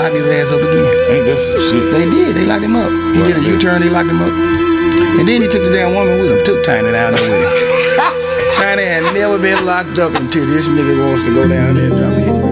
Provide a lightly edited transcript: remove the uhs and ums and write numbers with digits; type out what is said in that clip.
locked his ass up again. Ain't that some shit? They did. They locked him up. He did a U-turn. They locked him up. And then he took the damn woman with him. Took Tiny down there with him. Tiny had never been locked up until this nigga wants to go down there and drop a hit.